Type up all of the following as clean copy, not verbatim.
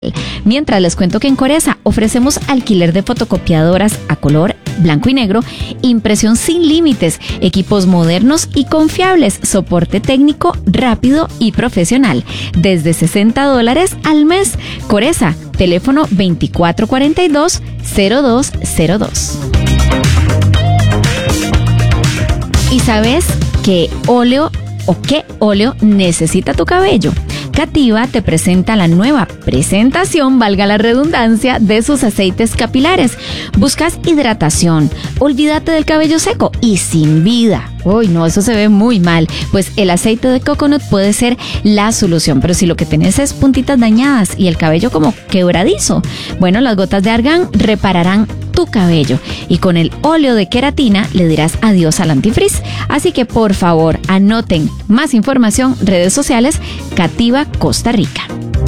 Mientras les cuento que en Coresa ofrecemos alquiler de fotocopiadoras a color, blanco y negro, impresión sin límites, equipos modernos y confiables, soporte técnico rápido y profesional, desde $60 al mes. Coresa, teléfono 2442-0202. ¿Y sabes qué óleo necesita tu cabello? Cativa te presenta la nueva presentación, valga la redundancia, de sus aceites capilares. ¿Buscas hidratación? Olvídate del cabello seco y sin vida. Uy, no, eso se ve muy mal. Pues el aceite de coconut puede ser la solución. Pero si lo que tenés es puntitas dañadas y el cabello como quebradizo, bueno, las gotas de argán repararán tu cabello. Y con el óleo de queratina le dirás adiós al antifrizz. Así que por favor, anoten más información, redes sociales, Cativa Costa Rica.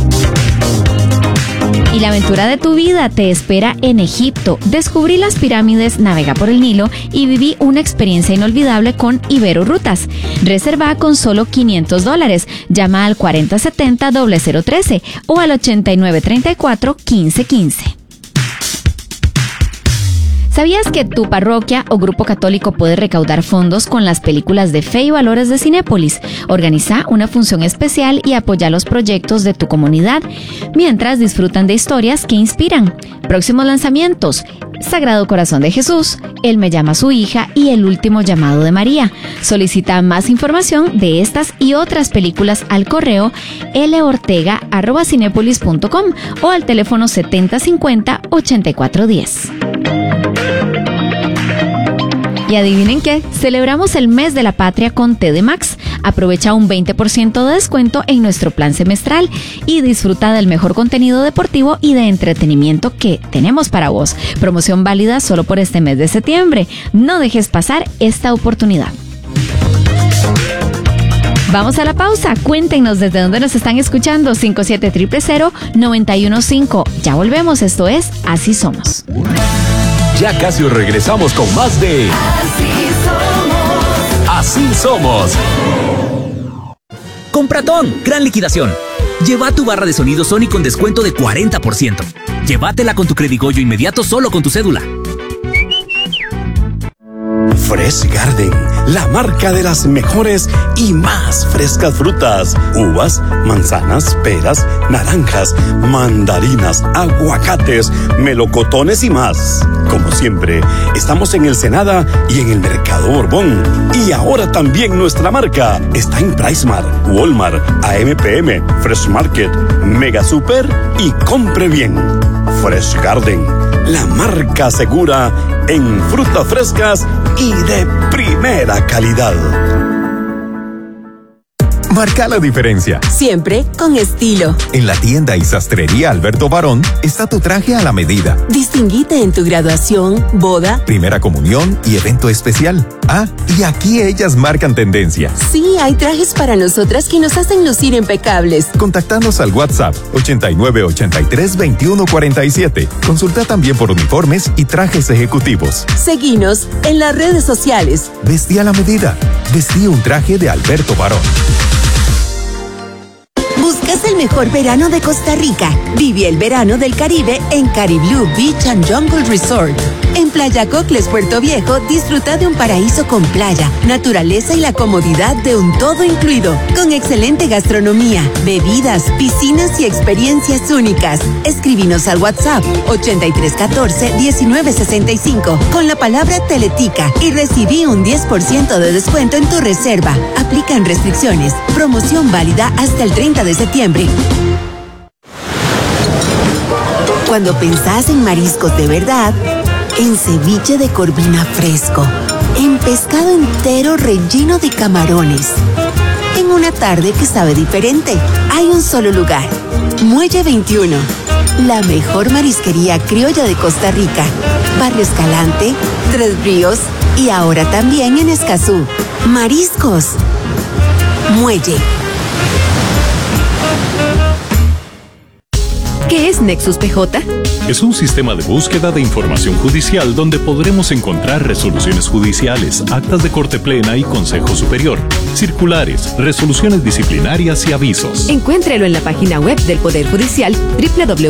Y la aventura de tu vida te espera en Egipto. Descubrí las pirámides, navega por el Nilo y viví una experiencia inolvidable con Ibero Rutas. Reserva con solo $500. Llama al 4070-0013 o al 8934-1515. ¿Sabías que tu parroquia o grupo católico puede recaudar fondos con las películas de fe y valores de Cinépolis? Organiza una función especial y apoya los proyectos de tu comunidad mientras disfrutan de historias que inspiran. Próximos lanzamientos: Sagrado Corazón de Jesús, Él me llama a su hija y El último llamado de María. Solicita más información de estas y otras películas al correo lortega@cinepolis.com o al teléfono 7050-8410. Y adivinen qué, celebramos el mes de la patria con TDMax. Aprovecha un 20% de descuento en nuestro plan semestral y disfruta del mejor contenido deportivo y de entretenimiento que tenemos para vos. Promoción válida solo por este mes de septiembre. No dejes pasar esta oportunidad. Vamos a la pausa. Cuéntenos desde dónde nos están escuchando. 5700-915. Ya volvemos. Esto es Así Somos. Ya casi regresamos con más de Así Somos. Compratón, gran liquidación. Lleva tu barra de sonido Sony con descuento de 40%. Llévatela con tu Credigoyo inmediato solo con tu cédula. Fresh Garden, la marca de las mejores y más frescas frutas, uvas, manzanas, peras, naranjas, mandarinas, aguacates, melocotones y más. Como siempre, estamos en el Senada y en el Mercado Borbón. Y ahora también nuestra marca está en PriceMart, Walmart, AMPM, Fresh Market, Mega Super y Compre Bien. Fresh Garden, la marca segura en frutas frescas y de primera calidad. Marca la diferencia. Siempre con estilo. En la tienda y sastrería Alberto Barón está tu traje a la medida. Distinguite en tu graduación, boda, primera comunión y evento especial. Ah, y aquí ellas marcan tendencia. Sí, hay trajes para nosotras que nos hacen lucir impecables. Contactanos al WhatsApp 8983-2147. Consulta también por uniformes y trajes ejecutivos. Seguinos en las redes sociales. Vestí a la medida. Vestí un traje de Alberto Barón. ¿Buscas el mejor verano de Costa Rica? Vive el verano del Caribe en Cariblú Beach and Jungle Resort. En Playa Cocles, Puerto Viejo, disfruta de un paraíso con playa, naturaleza y la comodidad de un todo incluido, con excelente gastronomía, bebidas, piscinas y experiencias únicas. Escríbenos al WhatsApp 8314-1965 con la palabra Teletica y recibí un 10% de descuento en tu reserva. Aplican restricciones. Promoción válida hasta el 30 de septiembre. Cuando pensás en mariscos de verdad, en ceviche de corvina fresco, en pescado entero relleno de camarones, en una tarde que sabe diferente, hay un solo lugar: Muelle 21, la mejor marisquería criolla de Costa Rica. Barrio Escalante, Tres Ríos y ahora también en Escazú. Mariscos Muelle. ¿Qué es Nexus PJ? Es un sistema de búsqueda de información judicial donde podremos encontrar resoluciones judiciales, actas de corte plena y consejo superior, circulares, resoluciones disciplinarias y avisos. Encuéntrelo en la página web del Poder Judicial www.nexus.pj.